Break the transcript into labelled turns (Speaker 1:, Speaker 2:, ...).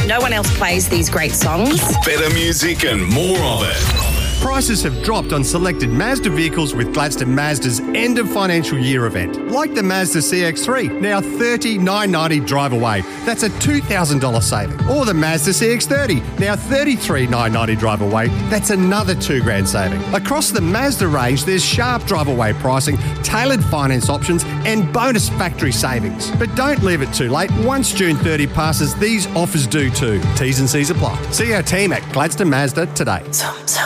Speaker 1: No one else plays these great songs.
Speaker 2: Better music and more of it.
Speaker 3: Prices have dropped on selected Mazda vehicles with Gladstone Mazda's end of financial year event. Like the Mazda CX-3, now $30,990 drive away. That's a $2,000 saving. Or the Mazda CX-30, now $33,990 drive away. That's another $2,000 saving. Across the Mazda range, there's sharp drive away pricing, tailored finance options, and bonus factory savings. But don't leave it too late. Once June 30 passes, these offers do too. T's and C's apply. See our team at Gladstone Mazda today.